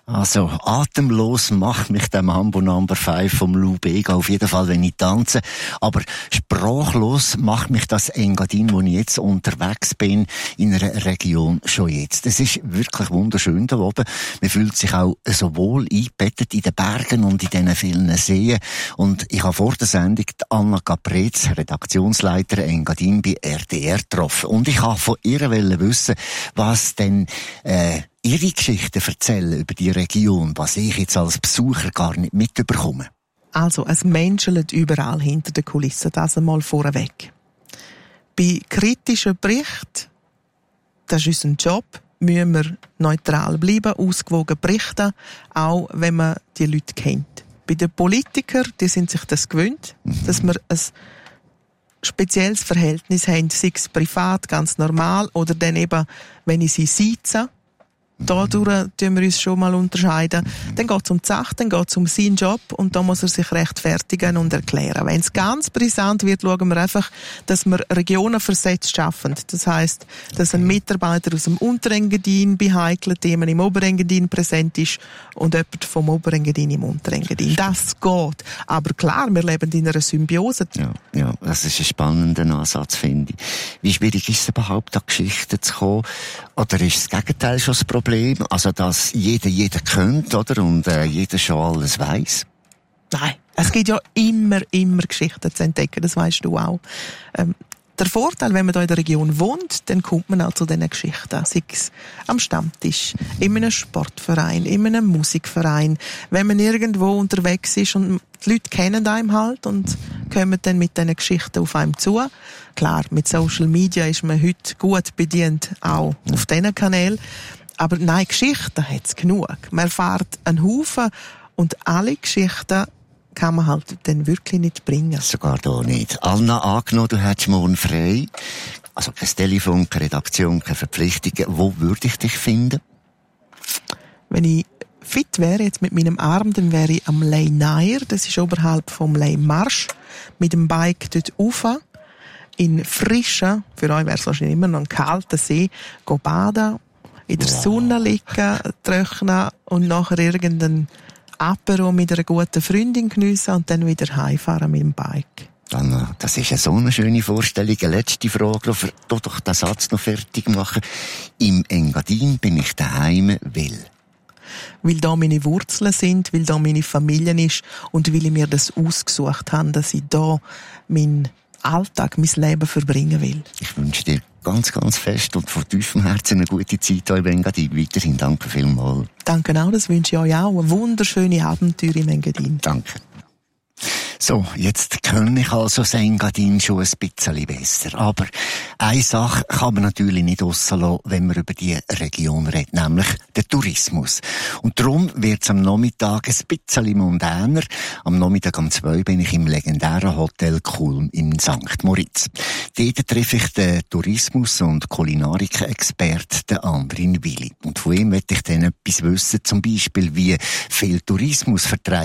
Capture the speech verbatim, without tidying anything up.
Also, atemlos macht mich der Mambo Number Five vom Lou Bega auf jeden Fall, wenn ich tanze. Aber sprachlos macht mich das Engadin, wo ich jetzt unterwegs bin, in einer Region schon jetzt. Es ist wirklich wunderschön da oben. Man fühlt sich auch so wohl eingebettet in den Bergen und in diesen vielen Seen. Und ich habe vor der Sendung die Anna Caprez, Redaktionsleiter Engadin bei R T R, getroffen. Und ich habe von ihr wissen, was denn, äh, Ihre Geschichten erzählen über die Region, was ich jetzt als Besucher gar nicht mitbekomme. Also, es menschelt überall hinter den Kulissen, das einmal vorweg. Bei kritischen Berichten, das ist unser Job, müssen wir neutral bleiben, ausgewogen berichten, auch wenn man die Leute kennt. Bei den Politikern, die sind sich das gewöhnt, mhm. dass wir ein spezielles Verhältnis haben, sei es privat, ganz normal, oder dann eben, wenn ich sie sitze. Dadurch tun wir uns schon mal unterscheiden. Dann geht es um die Sache, dann geht es um seinen Job und da muss er sich rechtfertigen und erklären. Wenn es ganz brisant wird, schauen wir einfach, dass wir Regionen versetzt schaffen. Das heisst, dass ein Mitarbeiter aus dem Unterengadin bei heiklen Themen im Oberengadin präsent ist und jemand vom Oberengadin im Unterengadin. Das geht. Aber klar, wir leben in einer Symbiose. Ja, ja, das ist ein spannender Ansatz, finde ich. Wie schwierig ist es überhaupt, an Geschichten zu kommen? Oder ist das Gegenteil schon das Problem? Also, dass jeder jeder kennt, oder? Und äh, jeder schon alles weiss? Nein, es gibt ja immer, immer Geschichten zu entdecken, das weisst du auch. Ähm, der Vorteil, wenn man hier in der Region wohnt, dann kommt man auch zu diesen Geschichten. Sei es am Stammtisch, in einem Sportverein, in einem Musikverein. Wenn man irgendwo unterwegs ist und die Leute kennen einem halt und kommen dann mit diesen Geschichten auf einem zu. Klar, mit Social Media ist man heute gut bedient, auch auf diesen Kanälen. Aber nein, Geschichten hat es genug. Man erfährt einen Haufen und alle Geschichten kann man halt dann wirklich nicht bringen. Sogar da nicht. Anna, angenommen, du hättest morgen frei. Also kein Telefon, keine Redaktion, keine Verpflichtungen. Wo würde ich dich finden? Wenn ich fit wäre jetzt mit meinem Arm, dann wäre ich am Ley Nair. Das ist oberhalb vom Ley Marsch. Mit dem Bike dort rauf. In frischen, für euch wäre es wahrscheinlich immer noch ein kalter See, go baden, in der wow. Sonne liegen, trocknen und nachher irgendein Apero mit einer guten Freundin geniessen und dann wieder heimfahren mit dem Bike. Anna, das ist ja so eine schöne Vorstellung. Eine letzte Frage, für doch den Satz noch fertig machen. Im Engadin bin ich daheim, weil? Weil da meine Wurzeln sind, weil da meine Familie ist und weil ich mir das ausgesucht habe, dass ich da meinen Alltag, mein Leben verbringen will. Ich wünsche dir ganz, ganz fest und von tiefem Herzen eine gute Zeit hier im Engadin. Weiterhin danke vielmals. Danke auch, das wünsche ich euch auch. Eine wunderschöne Abenteuer im Engadin. Danke. So, jetzt kenne ich also das Engadin schon ein bisschen besser. Aber eine Sache kann man natürlich nicht rauslassen, wenn man über die Region redet, nämlich den Tourismus. Und darum wird es am Nachmittag ein bisschen mundäner. Am Nachmittag um zwei bin ich im legendären Hotel Kulm in Sankt Moritz. Dort treffe ich den Tourismus- und Kulinarik-Experten, den Andrin Willi. Und von ihm möchte ich dann etwas wissen, zum Beispiel, wie viel Tourismus vertreibt